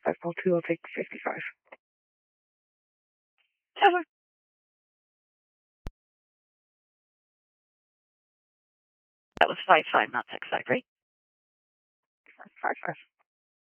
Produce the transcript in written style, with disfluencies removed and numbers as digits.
5.2, I'll take 55. Over. That was 5-5, not 6-5, right? 5-5.